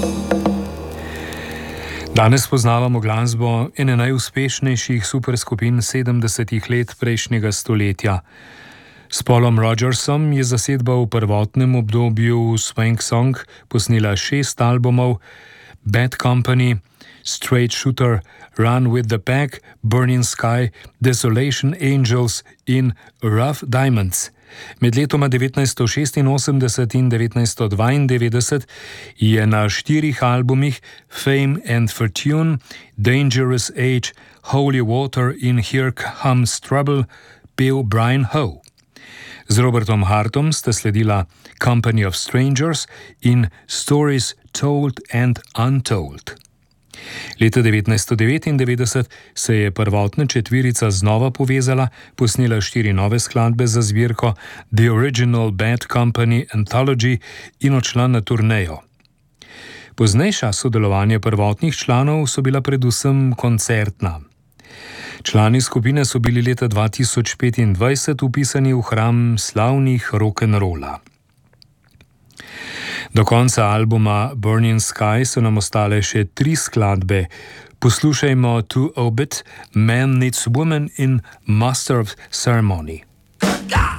Danes poznavamo glasbo ene najuspešnejših superskupin 70. let prejšnjega stoletja. S Paulom Rodgersom je zasedba v prvotnem obdobju Swank Song posnela 6 albumov: Bad Company, Straight Shooter, Run with the Pack, Burning Sky, Desolation Angels in Rough Diamonds. Med letoma 1986 in 1992 je na 4 albumih Fame and Fortune, Dangerous Age, Holy Water in Here Comes Trouble pel Brian Howe. Z Robertom Hartom sta sledila Company of Strangers in Stories Told and Untold. Leta 1999 se je prvotna četverica znova povezala, posnela 4 nove skladbe za zbirko The Original Bad Company Anthology in odšla na turnejo. Poznejša sodelovanja prvotnih članov so bila predvsem koncertna. Člani skupine so bili leta 2025 vpisani v hram slavnih rock'n'rolla. Do konca albuma Burning Sky so nam ostale še 3 skladbe. Poslušajmo To Obit, Man Needs Woman in Master of Ceremony.